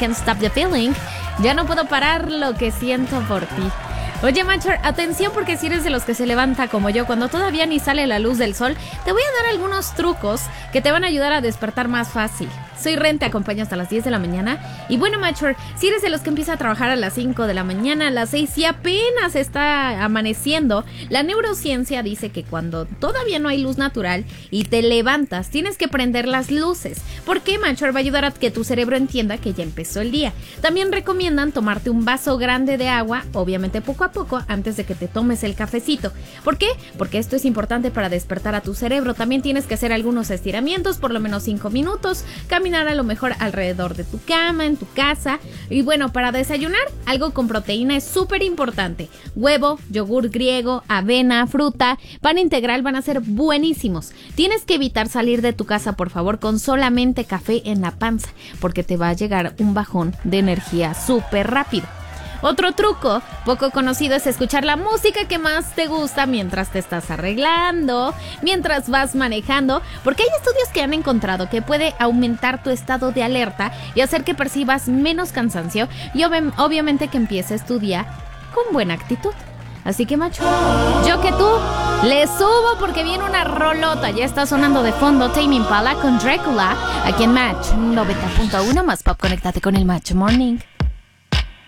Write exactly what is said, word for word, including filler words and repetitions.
Can't Stop the Feeling. Ya no puedo parar lo que siento por ti. Oye, Machor, atención, porque si eres de los que se levanta como yo cuando todavía ni sale la luz del sol, te voy a dar algunos trucos que te van a ayudar a despertar más fácil. Soy Ren, te acompaño hasta las diez de la mañana. Y bueno, Machor, si eres de los que empieza a trabajar a las cinco de la mañana, a las seis y apenas está amaneciendo, la neurociencia dice que cuando todavía no hay luz natural y te levantas, tienes que prender las luces. ¿Por qué, Machor? Va a ayudar a que tu cerebro entienda que ya empezó el día. También recomiendan tomarte un vaso grande de agua, obviamente poco a poco, antes de que te tomes el cafecito. ¿Por qué? Porque esto es importante para despertar a tu cerebro. También tienes que hacer algunos estiramientos, por lo menos cinco minutos, caminar a lo mejor alrededor de tu cama, en tu casa. Y bueno, para desayunar, algo con proteína es súper importante. Huevo, yogur griego, avena, fruta, pan integral van a ser buenísimos. Tienes que evitar salir de tu casa, por favor, con solamente café en la panza, porque te va a llegar un bajón de energía súper rápido. Otro truco poco conocido es escuchar la música que más te gusta mientras te estás arreglando, mientras vas manejando, porque hay estudios que han encontrado que puede aumentar tu estado de alerta y hacer que percibas menos cansancio y ob- obviamente que empieces tu día con buena actitud. Así que, macho, yo que tú le subo porque viene una rolota. Ya está sonando de fondo Tame Impala con Dracula aquí en Match noventa punto uno más pop. Conéctate con el Match Morning.